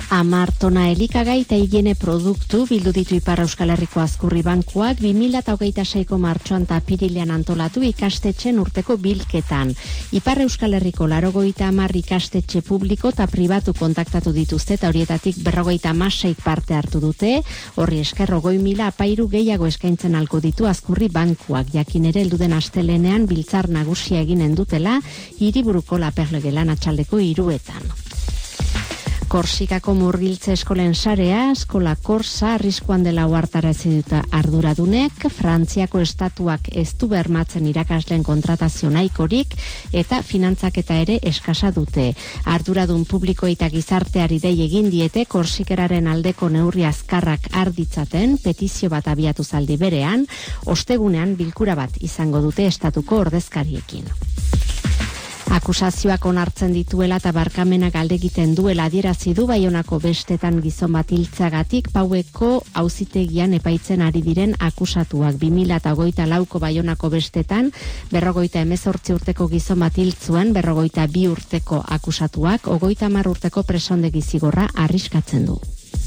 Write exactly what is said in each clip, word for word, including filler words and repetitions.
Amar tona elikagai eta higiene produktu bildu ditu Ipar Euskal Herriko Azkurri Bankuak bi mila hogeita seiko martxoan eta apirilean antolatu ikastetxen urteko bilketan. Ipar Euskal Herriko laurogeita hamar ikastetxe publiko eta pribatu kontaktatu dituzte eta horietatik berrogeita hamaseik parte hartu dute. Horri esker hogei mila apairu gehiago eskaintzen alko ditu Azkurri Bankuak. Jakin ere helduden astelenean biltzar nagusia eginen dutela Hiriburuko La Perle gelan atxaldeko hiruetan. Korsikako murgiltze eskolen sarea, eskola korsa, arriskuan dela uhartarazi dute arduradunek, Frantziako estatuak ez du bermatzen irakasleen kontratazio nahikorik eta finantzaketa ere eskasa dute. Arduradun publiko eta gizarteari dei egin diete korsikeraren aldeko neurri azkarrak arditzaten, petizio bat abiatu zaldi berean, ostegunean bilkura bat izango dute estatuko ordezkariekin. Akusazioak onartzen dituela eta barkamena galdegiten duela adierazi du Baionako bestetan gizon bat hiltzeagatik Paueko auzitegian epaitzen ari diren akusatuak. bi mila hogeita lauko Baionako bestetan berrogeita hemezortzi urteko gizon bat hiltzuen, berrogeita bi urteko akusatuak hogeita hamar urteko presondegi zigorra arriskatzen du.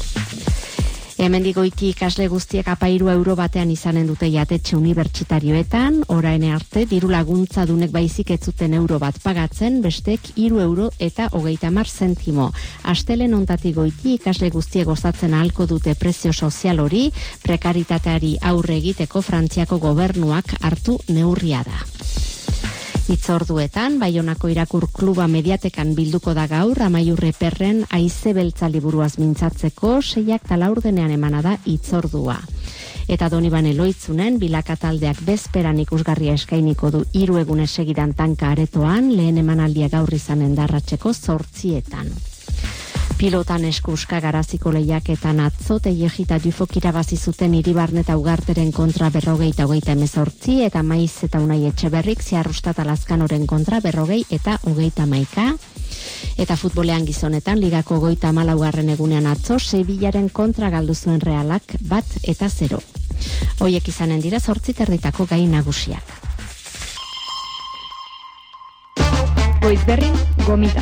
Hemendik goiti ikasle guztiek apairu euro batean izanen dute jatetxe unibertsitarioetan, orain arte diru laguntza dunek baizik ez zuten euro bat pagatzen, bestek hiru euro eta hogeita hamar zentimo. Astelen ontatik goiti ikasle guztiek gozatzen ahalko dute prezio sozial hori, prekaritateari aurre egiteko Frantziako gobernuak hartu neurria da. Itzorduetan, Baionako irakur kluba mediatekan bilduko da gaur, Amaiurre Perren haize beltza liburuaz mintzatzeko, seiak talaurdenean emana da itzordua. Eta Donibane Loitzunen, bilakataldeak bezperan ikusgarria eskainiko du hiru egun segidan tanka aretoan, lehen emanaldia gaur izanen darratzeko zortzietan. Pilotan eskuska garaziko lehiaketan atzo Teiejita Dufok irabazi zuten Iribarne eta Ugarteren kontra berrogeita hogeita hemezortzi eta Maiz eta Unai Etxeberrik Ziarrustat Alazkanoren kontra berrogei eta hogeita hamaika. Eta futbolean gizonetan ligako hogeita hamalaugarren egunean atzo Sevillaren kontra galdu zuen Realak bat eta zero. Hoiek izanen dira zortzi terditako gai nagusiak. Goizberrin gomita.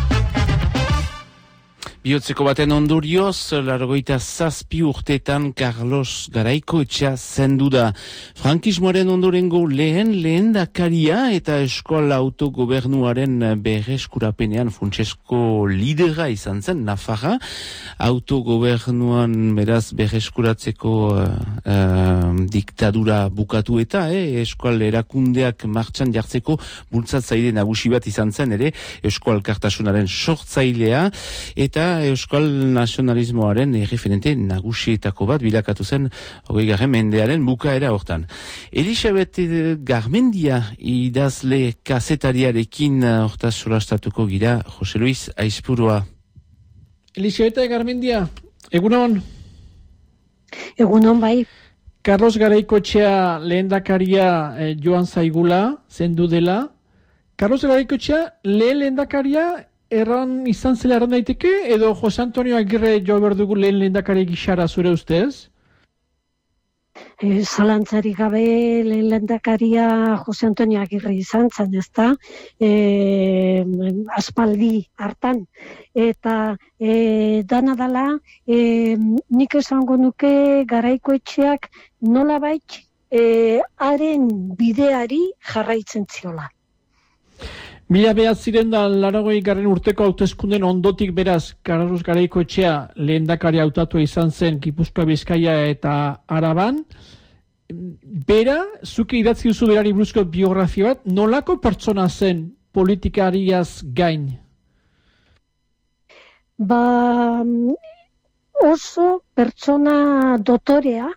Bihotzeko baten ondorioz, largoita zazpi urtetan Carlos Garaikoetxea zendu da. Frankismoaren ondorengo lehen lehendakaria eta eskola autogobernuaren berreskurapenean funtsesko lidera izan zen, Nafarra. Autogobernuan beraz berreskuratzeko uh, uh, diktadura bukatu eta eh, eskual erakundeak martxan jartzeko bultzatzaile nagusi bat izan zen ere, eskual kartasunaren sortzailea eta euskal nazionalismoaren erreferente nagusietako bat bilakatu zen hogeigarren mendearen bukaera hortan. Elisabet Garmendia idazle kazetariarekin hortaz solastatuko gira, Jose Luis Aizpurua. Elisabet Garmendia, egunon? Egunon bai. Carlos Garaikoetxea lehendakaria eh, joan zaigula, zendu dela. Carlos Garaikoetxea lehen lehendakaria erran izan zela erran daiteke, edo Jose Antonio Agirre jo berdugu lehen lehendakari gixara zure ustez? E, Zalantzari gabe lehen lehendakaria Jose Antonio Agirre izan zen, ezta? E, aspaldi hartan. Eta e, dana dala, e, nik esango nuke Garaikoetxeak nolabait e, haren bideari jarraitzen ziola. Mila behatziren da larogei garren urteko hauteskunden ondotik beraz, Carlos Garaikoetxea lehendakari hautatu izan zen Gipuzkoa, Bizkaia eta Araban. Bera, zuke idatzi duzu berari buruzko biografia bat, nolako pertsona zen politikariaz gain? Ba, oso pertsona dotorea,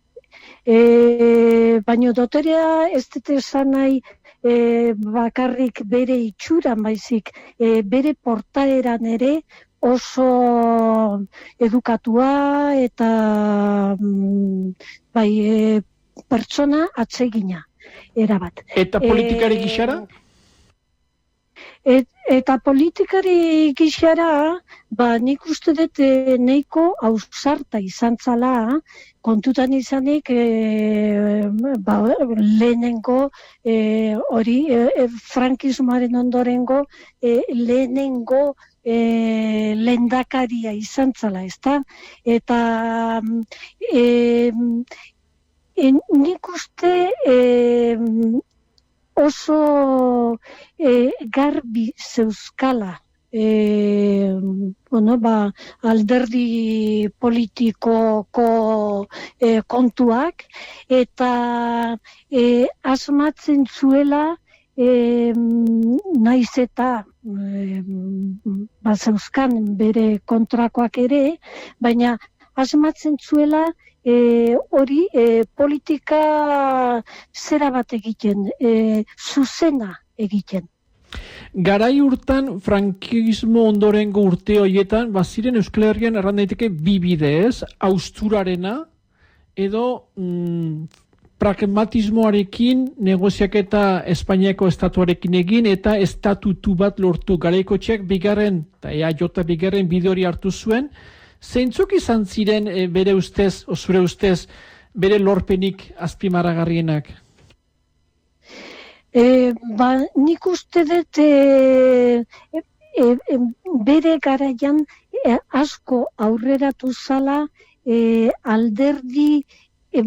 e, baina dotorea ez dut esan nahi, E, bakarrik bere itxuran baizik, e, bere portaeran ere oso edukatua eta mm, bai, e, pertsona atsegina erabat. Eta politikari gixara? Et, eta politikari gixara, ba, nik uste dut e, neiko ausarta izan zala, kontutan izanik e, ba, lehenengo e, hori e, frankismoaren ondorengo e, lehenengo e, lehendakaria izan zala, ezta? Eta e, e, nik uste e, oso e, garbi zeuskala E, bueno, ba, alderdi politikoko e, kontuak eta e, asmatzen zuela e, naiz eta e, bazeuzkan bere kontrakoak ere, baina asmatzen zuela e, hori e, politika zera bat egiten, e, zuzena egiten. Garai urtan, frankismo ondorengo urte horietan, baziren Euskal Herrian erran daiteke bi bide, ez? Austurarena edo mm, pragmatismoarekin negoziaketa Espainiako estatuarekin egin eta estatutu bat lortu. Garaikotxeak bigarren, eta ea jota bigarren bide hori hartu zuen. Zeintzuk izan ziren e, bere ustez, o zure ustez, bere lorpenik azpimarragarrienak? E, ba, nik uste dut e, e, e, bere garaian e, asko aurreratu zala e, alderdi e,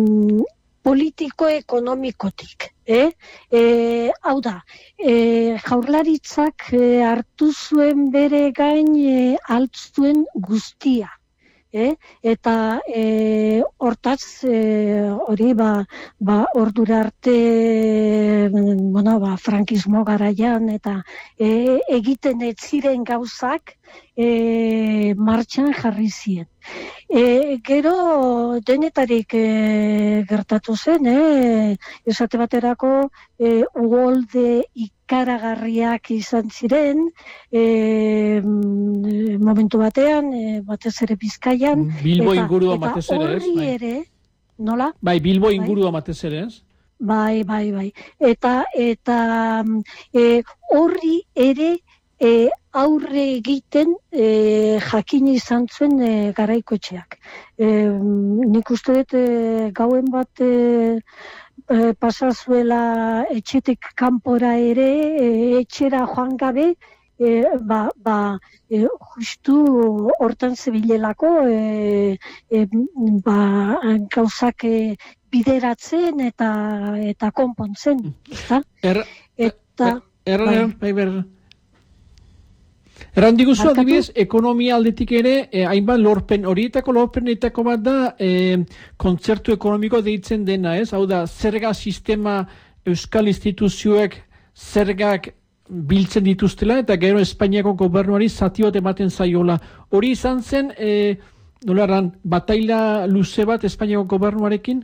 politiko-ekonomikotik. Eh? E, hau da, e, jaurlaritzak e, hartu zuen bere gain e, altzuen guztia. Eh? Eta e, hortaz e, hori ba, ba ordura arte bueno, ba, frankismo garaian eta e, egiten ez ziren gauzak e, martxan jarri ziren. E, gero denetarik e, gertatu zen, eh? Esate baterako e, ugolde ikaragarriak izan ziren, e, momentu batean, e, batez ere Bizkaian. Bilbo ingurua batez ere, ez? Horri ere, nola? Bai, Bilbo ingurua batez ere, ez? Bai, bai, bai. Eta eta e, horri ere e, aurre egiten e, jakin izan zuen e, Garaikoetxeak. E, nik uste dut e, gauen bat e, e, pasazuela etxetik kanpora ere, e, etxera joan gabe, e, ba, ba e, justu hortan zebilelako e, e, ba, gauzak e, bideratzen eta eta konpontzen, ezta? Er, eta er, er, bai, ber. Erran diguzu adibidez, ekonomia aldetik ere, eh, hainbat lorpen, horietako lorpenetako bat da, eh, kontzertu ekonomiko deitzen dena, ez? Hau da, zerga sistema euskal instituzioek zergak biltzen dituztela, eta gero Espainiako gobernuari zati bat ematen zaiola. Hori izan zen, eh, nola erran, bataila luze bat Espainiako gobernuarekin?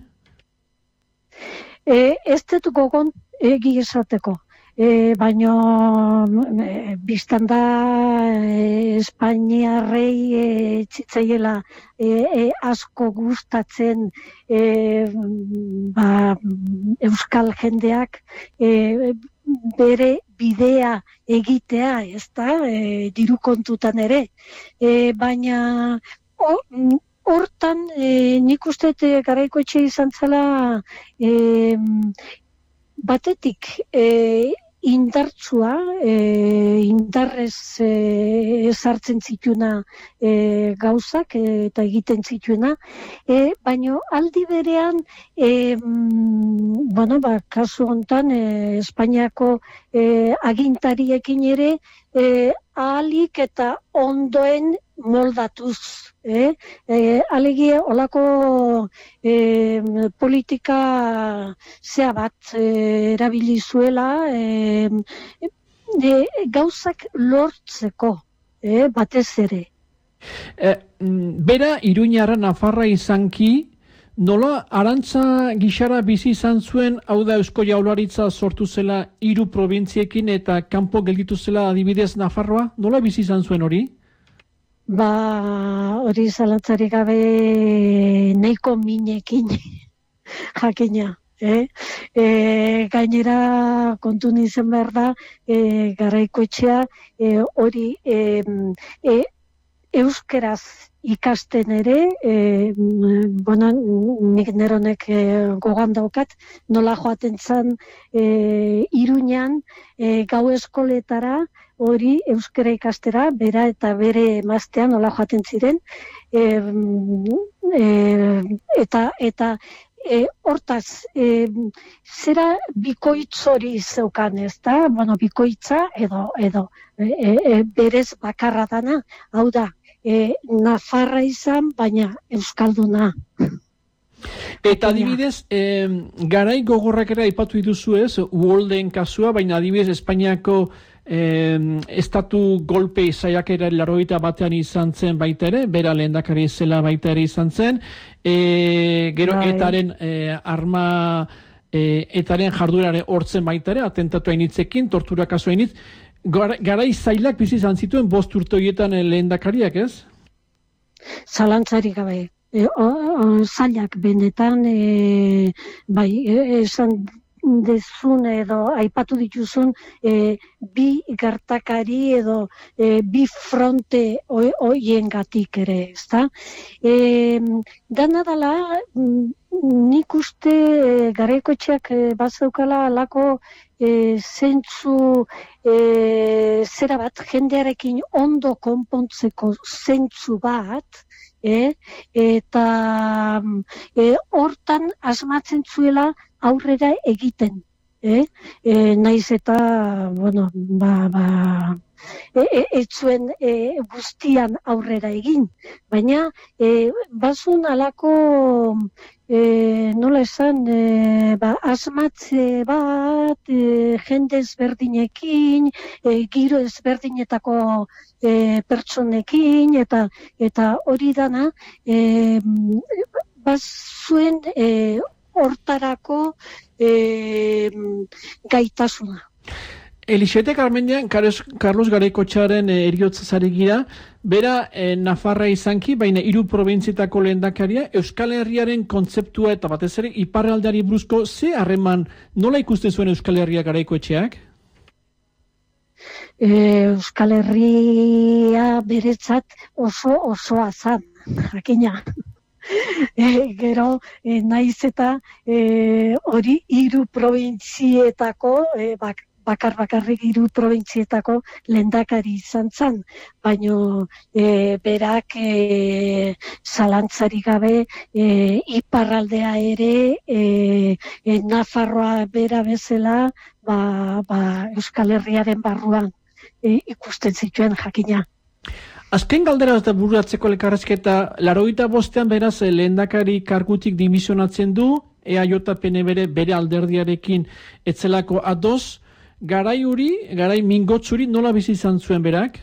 E, ez dut gogon egi esateko. E, baina e, biztan da e, Espainiarrei e, txitzaiela e, e, asko gustatzen e, ba, euskal jendeak e, bere bidea egitea, ez da, e, diru kontutan ere. E, baina o, hortan e, nik uste Garaikoetxe izan zela e, batetik e, indartsua, e, indarrez e, sartzen zituna e, gauzak e, eta egiten zituena, e, baina aldi berean, e, bueno, ba, kasu hontan e, Espainiako e, agintariekin ere e, ahalik eta ondoen moldatuz. Eh? E, alegia, olako e, politika zea bat e, erabili zuela e, e, gauzak lortzeko, e, batez ere. E, bera, Iruñarra Nafarra izanki, nola arantza gixara bizi izan zuen, hau da Eusko Jaurlaritza sortu zela hiru probintziekin eta kanpo gelditu zela adibidez Nafarroa, nola bizi izan zuen hori? Ba, hori zalantzarik gabe nahiko minekin jakina. Eh? E, gainera kontu nintzen behar da, e, Garaikoetxea e, hori e, e, euskeraz ikasten ere, e, bueno, nik neronek e, gogan daukat, nola joaten zan e, Iruñan e, gau eskoletara, hori euskera ikastera, bera eta bere emaztean nola joaten ziren, e, e, eta eta E, hortaz, e, zera bikoitz hori zeukan, ez da? Bueno, bikoitza edo, edo e, e, berez bakarra dana, hau da, e, nafarra izan, baina euskalduna. Eta adibidez, eh, garai gogorrak ere aipatu dituzu ez, Uholden kasua, baina adibidez Espainiako eh, estatu golpe saiakera laurogeita batean izan zen baita ere, bera lehendakari zela baita ere izan zen, e, gero Bai. etaren e, arma e, etaren jarduerare hortzen baita ere, atentatu hainitzekin, tortura kasu hainitz, Gar, garai zailak bizi izan zituen bost urte horietan lehendakariak, ez? Zalantzarik gabe. E, o, o, zailak benetan, e, bai, esan dezun edo aipatu dituzun e, bi gertakari edo e, bi fronte hoien gatik ere, ezta? E, dana dala, nik uste e, Garaikoetxeak e, bazeukala alako e, zentzu e, zera bat, jendearekin ondo konpontzeko zentzu bat, e, eta e, hortan asmatzen zuela aurrera egiten, eh? E, naiz eta, bueno, ba, ba, e, e, etzuen e, guztian aurrera egin, baina e, bazun alako, e, nola esan, e, ba, asmatze bat, e, jende ezberdinekin, e, giro ezberdinetako e, pertsonekin, eta, eta hori dana, e, bazuen e, hortarako e, gaitasuna. Elixete Carmenian, Carlos Garaikoetxearen e, eriotzazari gira, bera e, Nafarra izanki, baina hiru probintzietako lehendakaria, Euskal Herriaren kontzeptua eta batez ere iparraldeari buruzko ze harreman nola ikusten zuen Euskal Herria Garaikoetxeak? E, Euskal Herria beretzat oso osoa zan, jakina. E, gero, e, naiz eta e, hori hiru probintzietako, e, bak, bakar bakarrik hiru probintzietako lehendakari izan zen, baino e, berak e, zalantzari gabe e, iparraldea ere, e, e, Nafarroa bera bezala, ba, ba, Euskal Herriaren barruan e, ikusten zituen jakina. Azken galdera eta bururatzeko elkarrezketa, laurogeita bostean beraz lehendakari kargutik dimisionatzen du, E A J P N bere, bere alderdiarekin etzelako ados, garai hori, garai mingotzuri nola bizi izan zuen berak?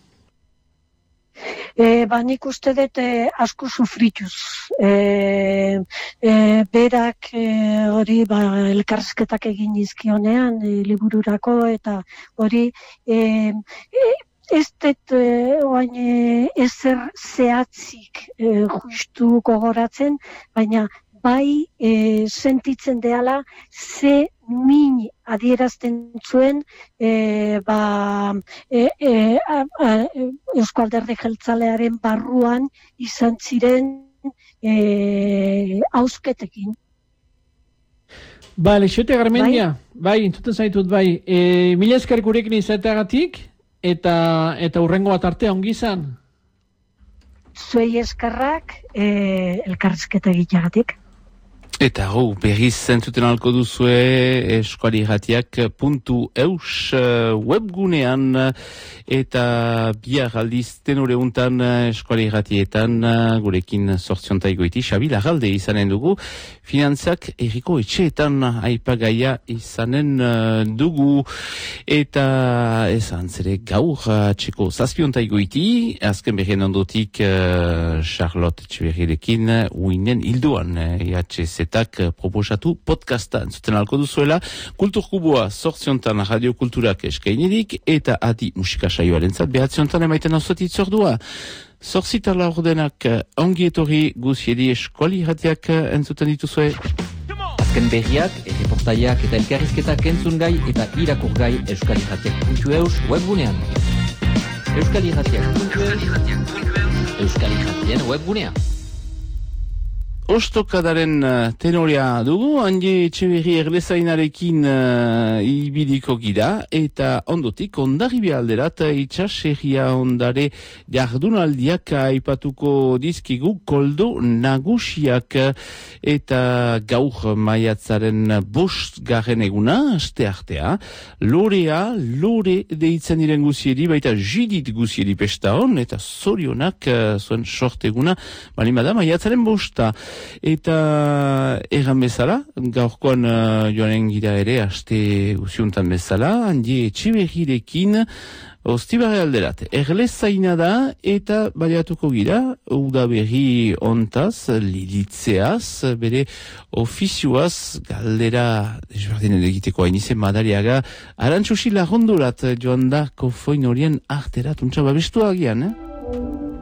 E, ba, nik uste dut e, asko sufrituz. E, e, berak e, hori ba, elkarrezketak egin izkionean, e, libururako, eta hori e, e, ez dut e, oain e, ezer zehatzik e, justu gogoratzen, baina bai e, sentitzen deala ze min adierazten zuen e, ba, e, e, a, a, Eusko Alderdi Jeltzalearen barruan izan ziren e, ausketekin. Ba, Elixete Garmendia, bai, bai entzuten zaitut, bai. E, mila esker gurekin izateagatik, eta eta hurrengo bat arte ongi izan. Zuei eskerrak e, elkarrizketa egiteagatik. Eta hau, berriz zentzuten alko duzue eskualiratiak puntu eus webgunean eta bihar aldiz tenore untan eskualiratietan gurekin sortziontaigoiti Xabi Larralde izanen dugu, finantzak erriko etxeetan aipagaia izanen dugu eta esan zere gaur txeko zazpiontaigoiti, azken berrien ondotik Charlotte Etxeberrirekin uinen hilduan I H Z etak proposatu podcasta entzuten alko duzuela, Kulturkubua sortziontan Radio Kulturak eskainirik eta adi musika saioaren zat behatziontan emaiten osotit zordua. Zortzita laurdenak ongi etorri guziedi eskualiratiak entzuten dituzue. Azken berriak, erreportaiak eta elkarrizketak entzun gai eta irakur gai eskualiratiak puntu eus webgunean. Eskualiratiak puntu eus Ien webgunea. Ostokadaren uh, tenorea dugu, handi Etxeberri erlezainarekin uh, ibiliko gira, eta ondotik ondarribi alderat itxaserria ondare jardunaldiak aipatuko dizkigu koldo nagusiak, eta gaur maiatzaren bost garren eguna, aste artea, lorea, lore deitzen diren guzieri, baita jidit guzieri pesta hon, eta zorionak uh, zuen sorteguna, balimada maiatzaren bosta. Eta erran bezala, gaurkoan uh, joanen gira ere, aste usiuntan bezala, handi Etxeberrirekin ostibare alderat. Erlezaina da, eta baliatuko gira, udaberri ontaz, lilitzeaz, bere ofizioaz, galdera, desberdinen egiteko hainize madariaga, arantxusi lagundurat joan da kofoin horien arterat, untsa babestu agian, eh?